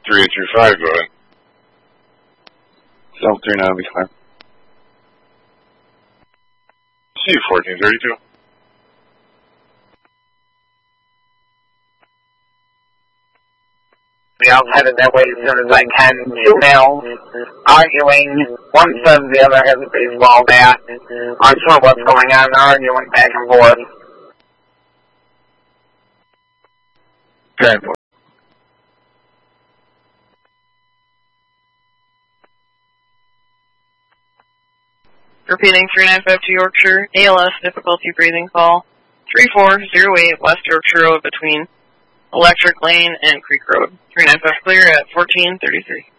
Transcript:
3835, go ahead. South 39 will be fine. See you, 1432. Yeah, I'm headed that way as soon as I can. 2 males arguing. One says the other has a baseball bat. Unsure what's going on. They're arguing back and forth. Okay. Repeating 395 to Yorkshire, ALS, difficulty breathing call. 3408 West Yorkshire Road between Electric Lane and Creek Road. 395 clear at 1433.